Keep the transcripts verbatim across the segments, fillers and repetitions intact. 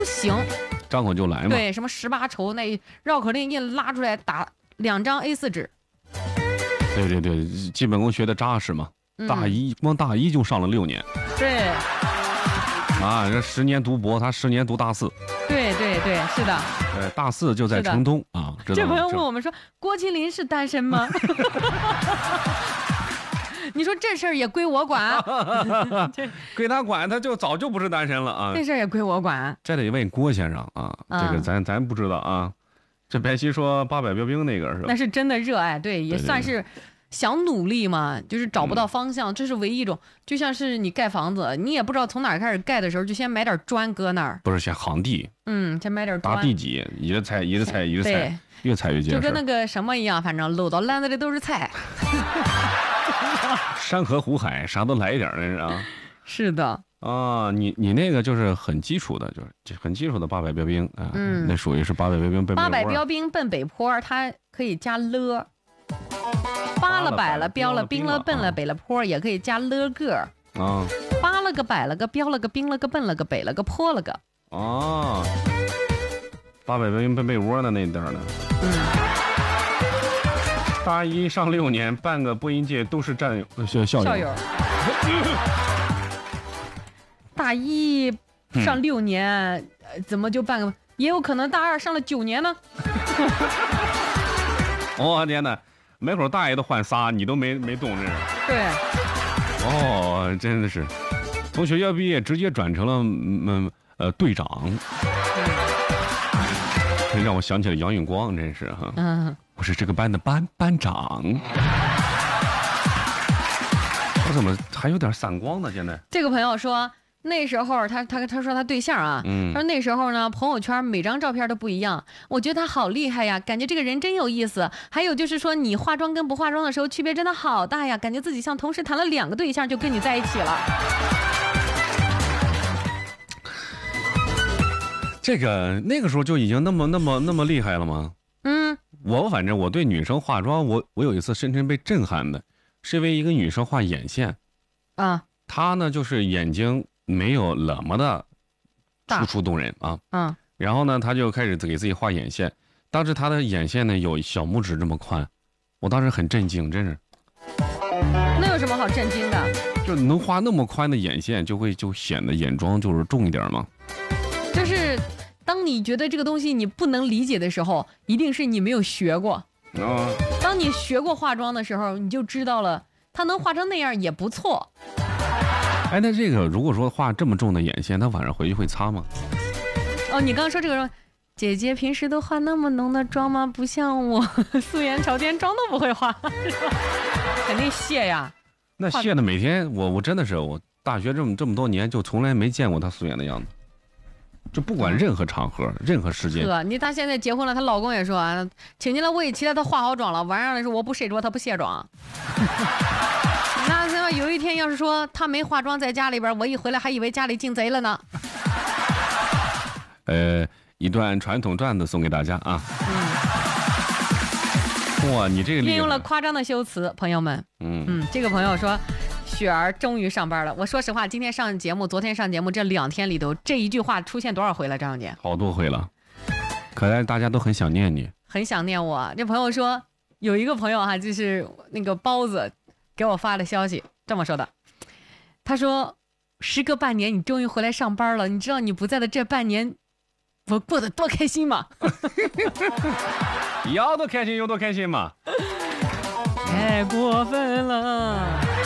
行， 张口就来嘛。 对，什么十八愁那绕口令一拉出来打两张 A 四 纸。 对对对，基本功学的扎实嘛。 嗯、 大一光大一就上了六年。 对。 啊，这十年读博，他十年读大四。 对对对，是的。 呃，大四就在城东啊。 这朋友问我们说，郭麒麟是单身吗？你说这事儿也归我管？ 归他管，他就早就不是单身了啊。 这事儿也归我管。 这得问郭先生啊， 啊这个咱咱不知道啊。这白皙说八百标兵那个是吧？ 那是真的热爱，对，也算是。想努力嘛，就是找不到方向，嗯、这是唯一一种。就像是你盖房子，你也不知道从哪儿开始盖的时候，就先买点砖搁那儿。 不是先行地， 嗯，先买点砖。 打地基，一直踩，一直踩，一直踩，越踩越结实。 就跟那个什么一样，反正搂到篮子里都是菜。 山河湖海，啥都来一点儿，啊。 是的。 啊，你你那个就是很基础的，就是很基础的八百标兵啊，嗯、那属于是八百标兵奔北坡。 八百标兵奔北坡，它可以加了。扒了摆了标了兵了奔了北了坡，也可以加了个啊。 扒了个摆了个标了个兵了个奔了个北了个坡了个。 哦，八百标兵奔被窝呢那点儿呢。 嗯。 大一上六年，半个播音界都是战友校校友。校友。 大一上六年，嗯、怎么就半个？也有可能大二上了九年呢。 我、哦、天哪！门口大爷都换仨，你都没没动这是？ 对。 哦，真的是，从学校毕业直接转成了嗯呃队长，这让我想起了杨永光，真是哈。嗯。我是这个班的班班长。我怎么还有点散光呢？现在。 这个朋友说。那时候他他他说他对象啊，嗯，他说那时候呢，朋友圈每张照片都不一样，我觉得他好厉害呀，感觉这个人真有意思。还有就是说，你化妆跟不化妆的时候区别真的好大呀，感觉自己像同时谈了两个对象就跟你在一起了。 这个那个时候就已经那么那么那么厉害了吗？ 嗯， 我反正我对女生化妆，我我有一次深深被震撼的，是因为一个女生画眼线， 啊， 她呢就是眼睛。没有那么的楚楚动人啊， 嗯， 然后呢，他就开始给自己画眼线。当时他的眼线呢有小拇指这么宽，我当时很震惊，真是。 那有什么好震惊的？ 就能画那么宽的眼线，就会就显得眼妆就是重一点嘛。 就是当你觉得这个东西你不能理解的时候，一定是你没有学过。啊、 哦， 当你学过化妆的时候，你就知道了，他能画成那样也不错。 哎，那这个如果说画这么重的眼线，他晚上回去会擦吗？ 哦，你刚刚说这个，姐姐平时都化那么浓的妆吗？不像我，素颜朝天，妆都不会化，肯定卸呀。 那卸的每天，我我真的是我大学这么这么多年，就从来没见过她素颜的样子，就不管任何场合、嗯、任何时间。 是，你她现在结婚了，她老公也说啊，请进来我也期待她化好妆了，晚上的时候我不卸妆，她不卸妆。那他妈有一天要是说他没化妆在家里边，我一回来还以为家里进贼了呢。 呃，一段传统段子送给大家啊。嗯。哇，你这个运用了夸张的修辞，朋友们。嗯嗯，这个朋友说，雪儿终于上班了。我说实话，今天上节目，昨天上节目，这两天里头，这一句话出现多少回了？张小姐？ 好多回了。可来大家都很想念你， 很想念我。这朋友说，有一个朋友哈、啊，就是那个包子。给我发的消息这么说的，他说时隔半年你终于回来上班了，你知道你不在的这半年我过得多开心吗？ 要多开心有多开心嘛。 太过分了。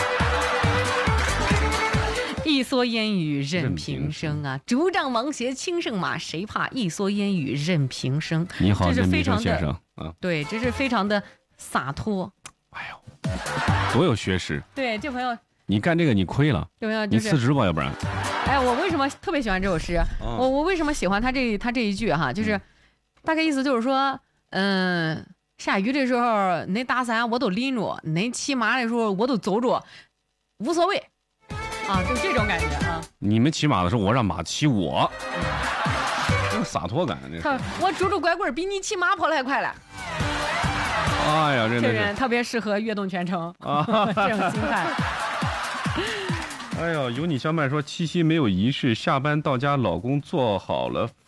一蓑烟雨任平生啊，竹杖芒鞋轻胜马，谁怕一蓑烟雨任平生。 你好， 这是非常的先生啊， 对，这是非常的洒脱。 哎呦，多有学识！ 对，这朋友， 你干这个你亏了， 有没有？ 你辞职吧，要不然。 哎，我为什么特别喜欢这首诗？哦、我我为什么喜欢他这他这一句哈？就是、嗯、大概意思就是说，嗯，下雨的时候恁打伞我都淋着，恁骑马的时候我都走着，无所谓啊，就这种感觉啊。 你们骑马的时候，我让马骑我，这、嗯、洒脱感。这他我拄着拐棍比你骑马跑得还快了。 哎呀，这这人特别适合跃动全程啊，这种心态。 哎呦，有你相伴说七夕没有仪式，下班到家老公做好了